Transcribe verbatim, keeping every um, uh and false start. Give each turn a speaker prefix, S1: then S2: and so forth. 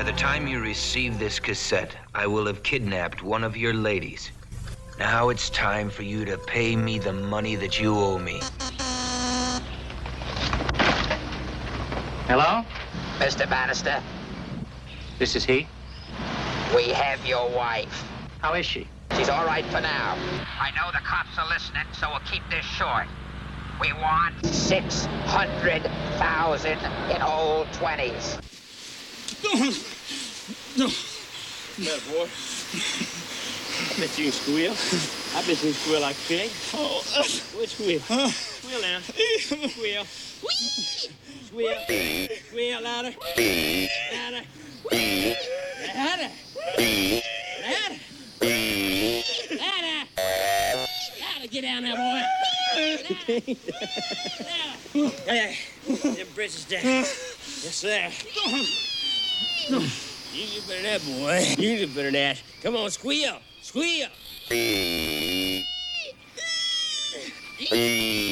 S1: By the time you receive this cassette, I will have kidnapped one of your ladies. Now it's time for you to pay me the money that you owe me.
S2: Hello?
S3: Mister Bannister,
S2: This is he?
S3: we have your wife.
S2: How is she?
S3: She's all right for now. I know the cops are listening, so we'll keep this short. We want six hundred thousand in old twenties.
S4: No. That boy. I bet you can squeal. I bet you can squeal like a pig. Oh, uh, what squeal? Uh, squeal now. Squeal. Squeal. Squeal louder. Louder. Louder. Louder. Louder. Louder. Get down there, boy. Louder. Louder. Hey, them britches down. Yes, sir. You get better than that, boy. You get better than that. Come on, squeal. Squeal.